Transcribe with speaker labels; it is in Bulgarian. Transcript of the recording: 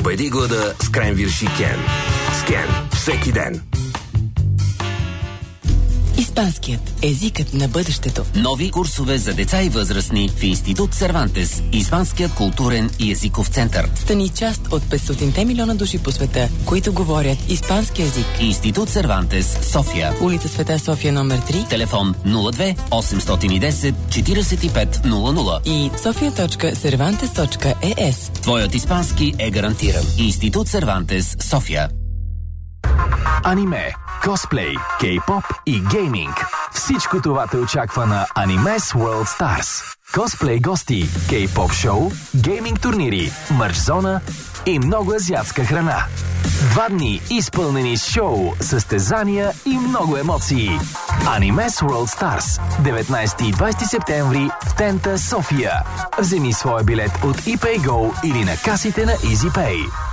Speaker 1: Победи глада с Кренвирш и Кен. С Кен всеки ден.
Speaker 2: Испанският езикът на бъдещето.
Speaker 3: Нови курсове за деца и възрастни в Институт Сервантес, Испанският културен и езиков център.
Speaker 2: Стани част от 500 милиона души по света, които говорят испански език.
Speaker 3: Институт Сервантес, София.
Speaker 2: Улица Света София номер 3.
Speaker 3: Телефон 02 810 45 00
Speaker 2: и sofia.cervantes.es.
Speaker 3: Твоят испански е гарантиран. Институт Сервантес, София.
Speaker 4: Аниме, косплей, кей-поп и гейминг. Всичко това те очаква на Animes World Stars. Косплей гости, кей-поп шоу, гейминг турнири, мърч зона и много азиатска храна. 2 дни изпълнени с шоу, състезания и много емоции. Animes World Stars. 19 и 20 септември в Тента, София. Вземи своя билет от ePayGo или на касите на EasyPay.